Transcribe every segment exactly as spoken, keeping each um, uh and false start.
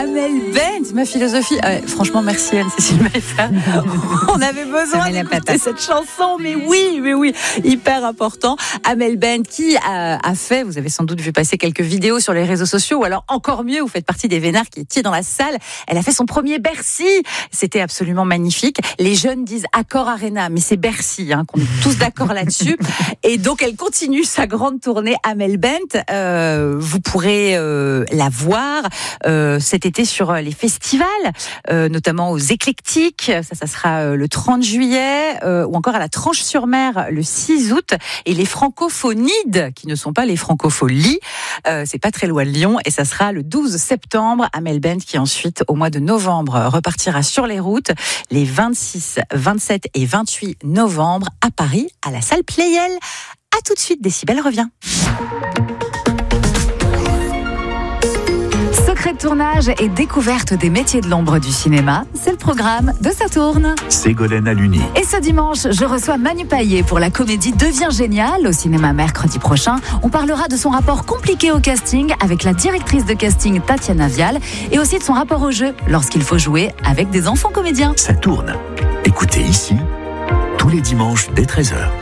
Amel Bent, ma philosophie. Euh, franchement, merci Anne-Cécile Maillefert. On avait besoin d'écouter cette chanson, mais oui, mais oui, hyper important. Amel Bent qui a, a fait, vous avez sans doute vu passer quelques vidéos sur les réseaux sociaux, ou alors encore mieux, vous faites partie des vénards qui étiez dans la salle. Elle a fait son premier Bercy. C'était absolument magnifique. Les jeunes disent Accor Arena, mais c'est Bercy, hein, qu'on est tous d'accord là-dessus. Et donc, elle continue sa grande tournée Amel Bent. Euh, vous pourrez euh, la voir euh, cet été sur les festivals, euh, notamment aux Éclectiques. Ça, ça sera euh, le trente juillet, euh, ou encore à la Tranche-sur-Mer le six août. Et les Francophonides, qui ne sont pas les Francopholies, euh, c'est pas très loin de Lyon. Et ça sera le douze septembre. Amel Bent qui ensuite, au mois de novembre, repartira sur les routes les vingt-six, vingt-sept et vingt-huit novembre à Paris, à la salle Playel. À tout de suite, Décibel revient. Secret de tournage et découverte des métiers de l'ombre du cinéma, c'est le programme de Ça tourne. Ségolène Aluni. Et ce dimanche, je reçois Manu Payet pour la comédie Deviens génial au cinéma mercredi prochain. On parlera de son rapport compliqué au casting avec la directrice de casting Tatiana Vial et aussi de son rapport au jeu lorsqu'il faut jouer avec des enfants comédiens. Ça tourne. Écoutez ici, tous les dimanches dès treize heures.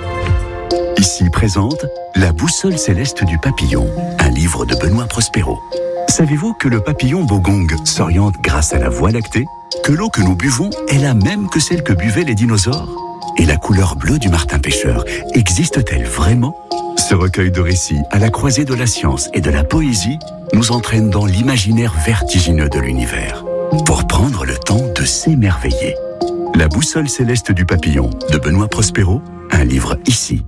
Ici présente La boussole céleste du papillon, un livre de Benoît Prospero. Savez-vous que le papillon bogong s'oriente grâce à la Voie lactée? Que l'eau que nous buvons est la même que celle que buvaient les dinosaures? Et la couleur bleue du martin pêcheur existe-t-elle vraiment? Ce recueil de récits à la croisée de la science et de la poésie nous entraîne dans l'imaginaire vertigineux de l'univers pour prendre le temps de s'émerveiller. La boussole céleste du papillon de Benoît Prospero, un livre ici.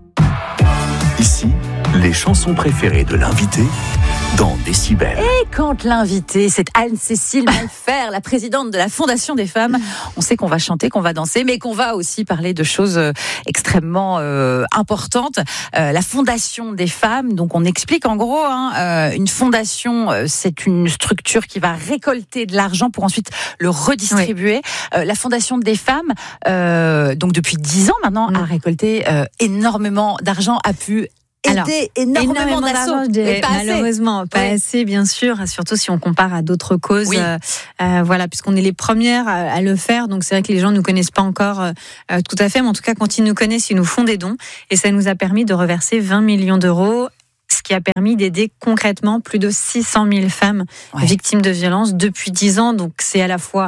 Ici, les chansons préférées de l'invité dans Décibel. Et quand l'invité, c'est Anne-Cécile Maillefert, la présidente de la Fondation des femmes, on sait qu'on va chanter, qu'on va danser, mais qu'on va aussi parler de choses extrêmement euh, importantes. Euh, la Fondation des femmes, donc on explique en gros, hein, euh, une fondation, euh, c'est une structure qui va récolter de l'argent pour ensuite le redistribuer. Oui. Euh, la Fondation des femmes, euh, donc depuis dix ans maintenant, mmh. a récolté euh, énormément d'argent, a pu Alors, aider énormément, énormément d'argent, de, pas malheureusement assez. pas oui. assez, bien sûr, surtout si on compare à d'autres causes. Oui. Euh, euh, voilà, puisqu'on est les premières à, à le faire, donc c'est vrai que les gens nous connaissent pas encore euh, tout à fait, mais en tout cas, quand ils nous connaissent, ils nous font des dons, et ça nous a permis de reverser vingt millions d'euros. Ce qui a permis d'aider concrètement plus de six cent mille femmes ouais. victimes de violences depuis dix ans. Donc c'est à la fois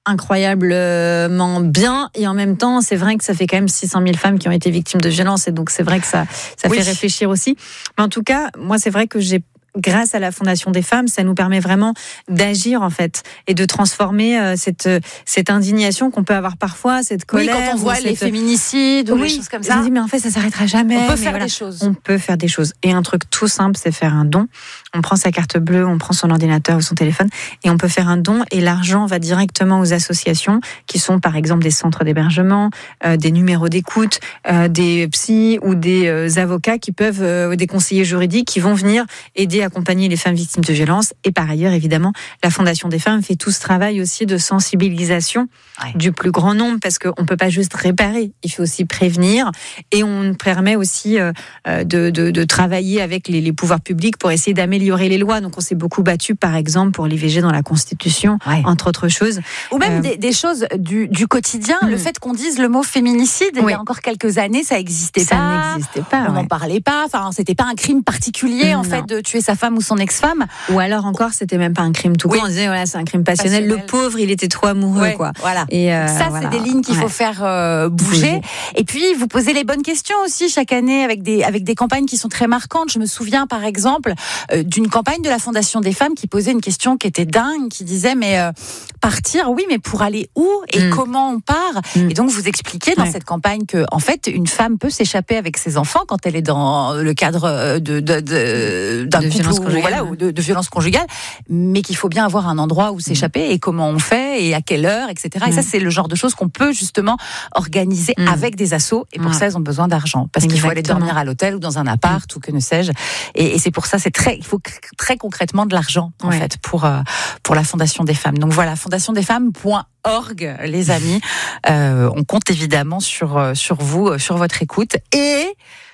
incroyablement bien et en même temps c'est vrai que ça fait quand même six cent mille femmes qui ont été victimes de violences et donc c'est vrai que ça, ça oui. fait réfléchir aussi. Mais en tout cas, moi c'est vrai que j'ai grâce à la Fondation des femmes, ça nous permet vraiment d'agir en fait et de transformer euh, cette cette indignation qu'on peut avoir parfois, cette colère. Oui, quand on voit cette... les féminicides ou oui, des choses comme ça. Je me dis mais en fait ça s'arrêtera jamais. On peut mais faire voilà, des choses. On peut faire des choses. Et un truc tout simple, c'est faire un don. On prend sa carte bleue, on prend son ordinateur ou son téléphone et on peut faire un don et l'argent va directement aux associations qui sont par exemple des centres d'hébergement, euh, des numéros d'écoute, euh, des psys ou des euh, avocats qui peuvent, euh, des conseillers juridiques qui vont venir aider, accompagner les femmes victimes de violences. Et par ailleurs, évidemment, la Fondation des femmes fait tout ce travail aussi de sensibilisation ouais. du plus grand nombre parce qu'on ne peut pas juste réparer, il faut aussi prévenir et on permet aussi euh, de, de, de travailler avec les, les pouvoirs publics pour essayer d'améliorer les lois. Donc on s'est beaucoup battu par exemple pour l'I V G dans la Constitution, ouais. entre autres choses. Ou même euh, des, des choses du, du quotidien, mmh. le fait qu'on dise le mot féminicide, oui. il y a encore quelques années, ça n'existait ça pas. Ça n'existait pas. On n'en ouais. parlait pas, enfin, c'était pas un crime particulier mmh, en fait de tuer sa femme ou son ex-femme. Ou alors encore, c'était même pas un crime tout court. Oui. On disait voilà, c'est un crime passionnel. passionnel. Le pauvre, il était trop amoureux, ouais, quoi. Voilà. Et euh, ça, voilà. c'est des lignes qu'il ouais. faut faire euh, bouger. Oui. Et puis, vous posez les bonnes questions aussi chaque année avec des avec des campagnes qui sont très marquantes. Je me souviens, par exemple, euh, d'une campagne de la Fondation des femmes qui posait une question qui était dingue, qui disait mais euh, partir, oui, mais pour aller où et mm. comment on part mm. Et donc, vous expliquez dans ouais. cette campagne que en fait, une femme peut s'échapper avec ses enfants quand elle est dans le cadre de, de, de d'un de couple ou, voilà, ou de, de violence conjugale, mais qu'il faut bien avoir un endroit où s'échapper mmh. et comment on fait et à quelle heure, et cetera. Mmh. Et ça, c'est le genre de choses qu'on peut justement organiser mmh. avec des assos. Et pour mmh. ça, ils ont besoin d'argent parce Exactement. qu'il faut aller dormir à l'hôtel ou dans un appart mmh. ou que ne sais-je. Et, et c'est pour ça, c'est très, il faut très concrètement de l'argent en ouais. fait pour euh, pour la Fondation des femmes. Donc voilà, fondation des femmes point org, les amis. Euh, on compte évidemment sur sur vous, sur votre écoute et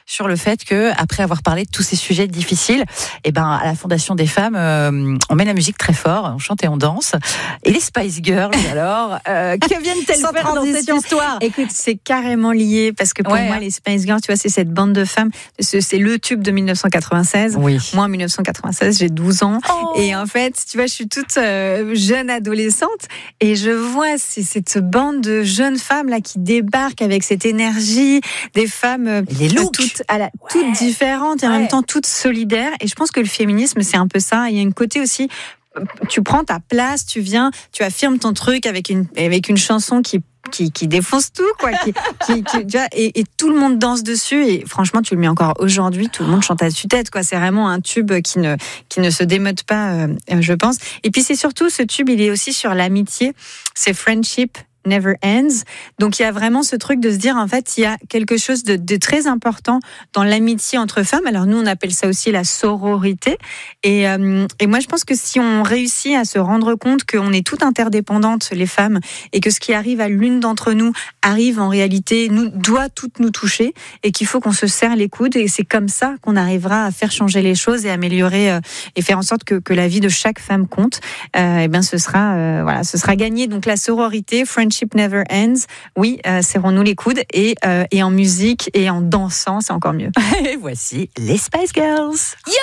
sur le fait que, après avoir parlé de tous ces sujets difficiles, eh ben, à la Fondation des femmes, euh, on met la musique très fort, on chante et on danse. Et les Spice Girls, alors, euh, que viennent-elles Sans faire dans cette histoire? Écoute, c'est carrément lié, parce que pour Ouais. moi, les Spice Girls, tu vois, c'est cette bande de femmes, c'est, c'est le tube de dix-neuf cent quatre-vingt-seize. Oui. Moi, en dix-neuf cent quatre-vingt-seize, j'ai douze ans. Oh. Et en fait, tu vois, je suis toute euh, jeune adolescente et je vois c'est, cette bande de jeunes femmes là qui débarquent avec cette énergie, des femmes euh, Les looks. toutes, à la, Ouais. toutes différentes et en Ouais. même temps toutes solidaires. Et je pense que le féminisme, c'est un peu ça. Il y a une côté aussi, tu prends ta place, tu viens, tu affirmes ton truc avec une, avec une chanson qui Qui, qui défonce tout, quoi. Qui, qui, qui, tu vois, et, et tout le monde danse dessus. Et franchement, tu le mets encore aujourd'hui, tout le monde chante à tue-tête, quoi. C'est vraiment un tube qui ne, qui ne se démode pas, euh, je pense. Et puis c'est surtout, ce tube, il est aussi sur l'amitié. C'est Friendship Never Ends. Donc il y a vraiment ce truc de se dire, en fait, il y a quelque chose de, de très important dans l'amitié entre femmes. Alors nous, on appelle ça aussi la sororité. Et, euh, et moi, je pense que si on réussit à se rendre compte qu'on est toutes interdépendantes, les femmes, et que ce qui arrive à l'une d'entre nous arrive en réalité, nous doit toutes nous toucher, et qu'il faut qu'on se serre les coudes. Et c'est comme ça qu'on arrivera à faire changer les choses et améliorer euh, et faire en sorte que, que la vie de chaque femme compte. Euh, et bien, ce sera euh, voilà, ce sera gagné. Donc la sororité, Friendship Never Ends. Oui, euh, serrons-nous les coudes, et euh, et en musique et en dansant, c'est encore mieux. Et voici les Spice Girls.